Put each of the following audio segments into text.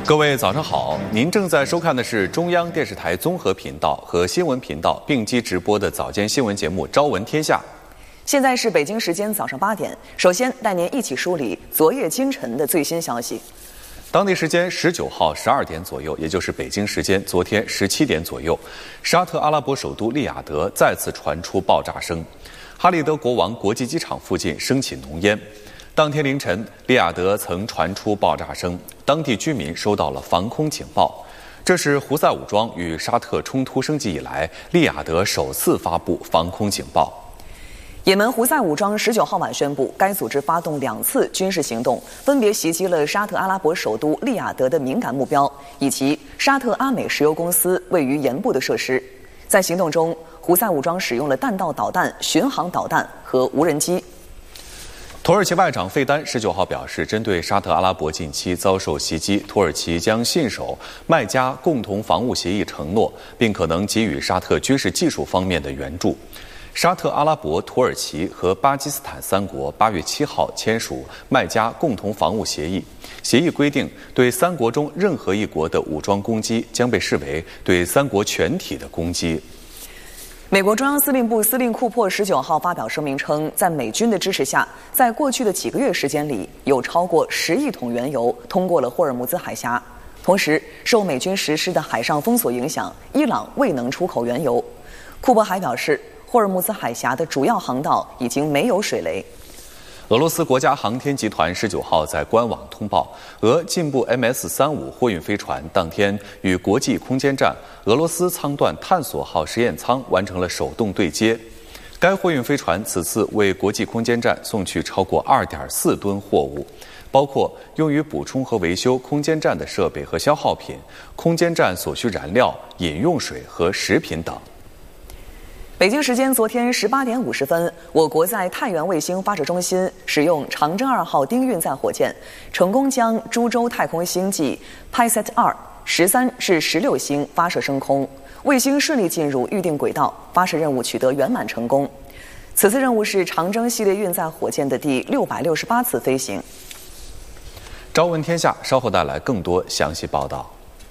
各位早上好，您正在收看的是中央电视台综合频道和新闻频道并机直播的早间新闻节目《朝闻天下》。 现在是北京时间早上8点，首先带您一起梳理昨夜今晨的最新消息。 当地时间19号12点左右，也就是北京时间昨天17点左右，沙特阿拉伯首都利雅得再次传出爆炸声，哈利德国王国际机场附近升起浓烟。当天凌晨，利雅得曾传出爆炸声，当地居民收到了防空警报。这是胡塞武装与沙特冲突升级以来，利雅得首次发布防空警报。 也门胡塞武装19号晚宣布，该组织发动2次军事行动，分别袭击了沙特阿拉伯首都利雅得的敏感目标，以及沙特阿美石油公司位于盐部的设施。在行动中，胡塞武装使用了弹道导弹、巡航导弹和无人机。 土耳其外长费丹19号表示，针对沙特阿拉伯近期遭受袭击，土耳其将信守麦加共同防务协议承诺，并可能给予沙特军事技术方面的援助。沙特阿拉伯、土耳其和巴基斯坦3国8月7号签署麦加共同防务协议。协议规定，对3国中任何一国的武装攻击将被视为对3国全体的攻击。 美国中央司令部司令库珀19号发表声明称，在美军的支持下，在过去的几个月时间里，有超过10亿桶原油通过了霍尔木兹海峡。同时，受美军实施的海上封锁影响，伊朗未能出口原油。库珀还表示，霍尔木兹海峡的主要航道已经没有水雷。 俄罗斯国家航天集团19号在官网通报，俄进步 MS-35货运飞船当天与国际空间站俄罗斯舱段探索号实验舱完成了手动对接。该货运飞船此次为国际空间站送去超过2.4吨货物，包括用于补充和维修空间站的设备和消耗品、空间站所需燃料、饮用水和食品等。 北京时间昨天18点50分，我国在太原卫星发射中心使用长征2号丁运载火箭，成功将株洲太空星际 PISAT-2 13至16星发射升空，卫星顺利进入预定轨道，发射任务取得圆满成功。此次任务是长征系列运载火箭的第668次飞行。 朝闻天下稍后带来更多详细报道。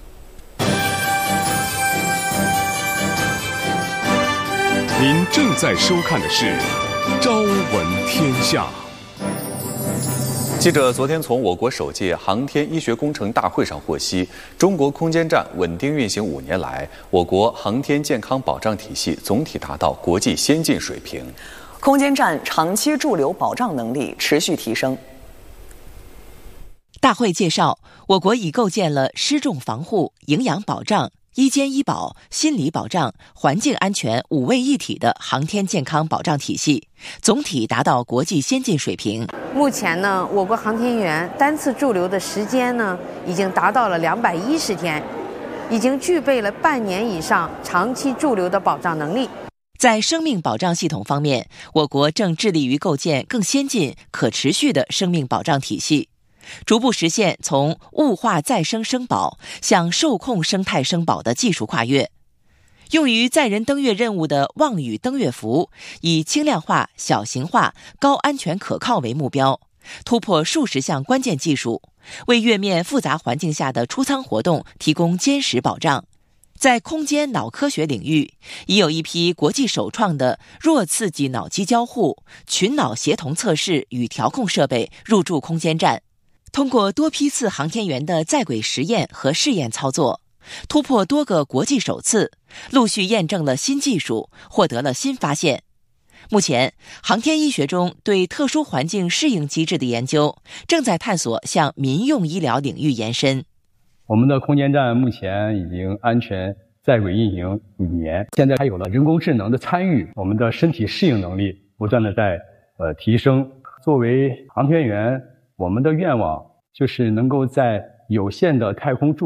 您正在收看的是《朝闻天下》。 记者昨天从我国首届航天医学工程大会上获悉，中国空间站稳定运行5年来，我国航天健康保障体系总体达到国际先进水平， 空间站长期驻留保障能力持续提升。 大会介绍，我国已构建了失重防护、营养保障、医监医保、心理保障、环境安全5位一体的航天健康保障体系，总体达到国际先进水平。 目前呢，我国航天员单次驻留的时间呢，已经达到了210天，已经具备了半年以上长期驻留的保障能力。 在生命保障系统方面，我国正致力于构建更先进、可持续的生命保障体系，逐步实现从物化再生生保向受控生态生保的技术跨越。用于载人登月任务的望宇登月服，以轻量化、小型化、高安全可靠为目标，突破数十项关键技术，为月面复杂环境下的出舱活动提供坚实保障。在空间脑科学领域，已有一批国际首创的弱刺激脑机交互、群脑协同测试与调控设备入驻空间站，通过多批次航天员的在轨实验和试验操作，突破多个国际首次，陆续验证了新技术，获得了新发现。目前，航天医学中对特殊环境适应机制的研究正在探索向民用医疗领域延伸。 我们的空间站目前已经安全在轨运行5年，现在还有了人工智能的参与，我们的身体适应能力不断的在提升。作为航天员，我们的愿望就是能够在有限的太空驻